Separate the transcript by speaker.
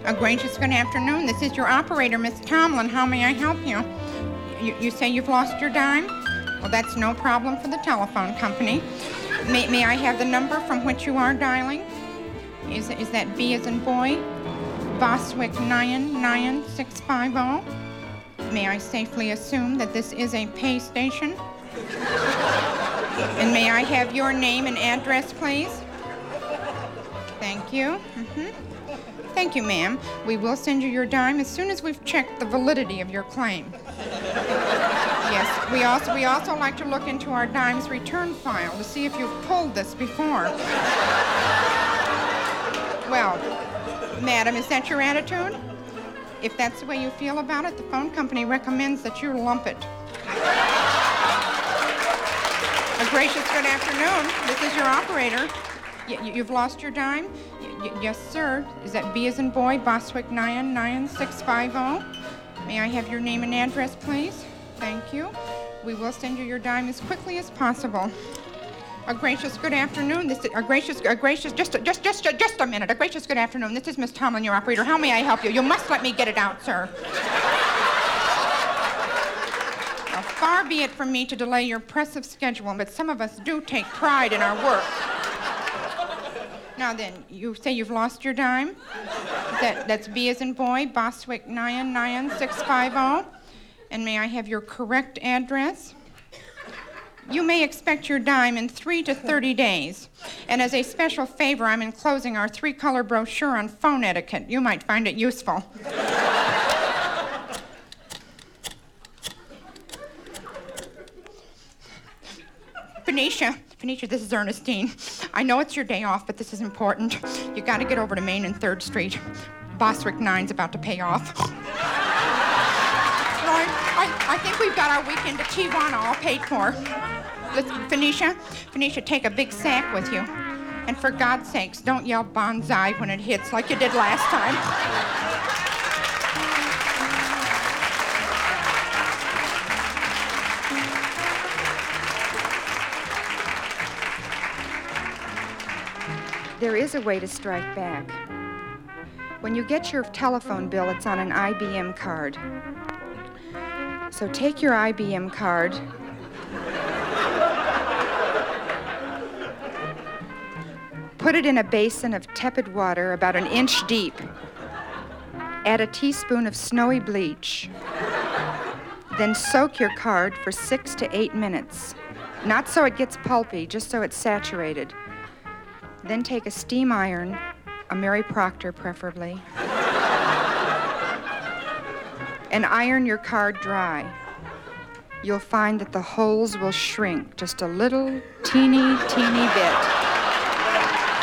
Speaker 1: A gracious good afternoon. This is your operator, Miss Tomlin. How may I help you? You say you've lost your dime? Well, that's no problem for the telephone company. May I have the number from which you are dialing? Is that B as in boy? Boswick 99650? May I safely assume that this is a pay station? And may I have your name and address, please? Thank you. Thank you, ma'am. We will send you your dime as soon as we've checked the validity of your claim. Yes, we also like to look into our dime's return file to see if you've pulled this before. Well, madam, is that your attitude? If that's the way you feel about it, the phone company recommends that you lump it. A gracious good afternoon. This is your operator. You've lost your dime? Yes, sir. Is that B as in boy, Boswick 99650? May I have your name and address, please? Thank you. We will send you your dime as quickly as possible. A gracious good afternoon. Just a minute. A gracious good afternoon. This is Miss Tomlin, your operator. How may I help you? You must let me get it out, sir. Now, far be it from me to delay your press of schedule, but some of us do take pride in our work. Now then, you say you've lost your dime? That's B as in boy, Boswick 99650. And may I have your correct address? You may expect your dime in 3 to 30 days. And as a special favor, I'm enclosing our 3-color brochure on phone etiquette. You might find it useful. Venetia, this is Ernestine. I know it's your day off, but this is important. You got to get over to Main and 3rd Street. Boswick 9's about to pay off. I think we've got our weekend to Tijuana all paid for. Listen, Venetia, take a big sack with you. And for God's sakes, don't yell bonsai when it hits like you did last time.
Speaker 2: There is a way to strike back. When you get your telephone bill, it's on an IBM card. So take your IBM card, put it in a basin of tepid water about an inch deep. Add a teaspoon of snowy bleach. Then soak your card for 6 to 8 minutes. Not so it gets pulpy, just so it's saturated. Then take a steam iron, a Mary Proctor preferably, and iron your card dry. You'll find that the holes will shrink just a little teeny bit.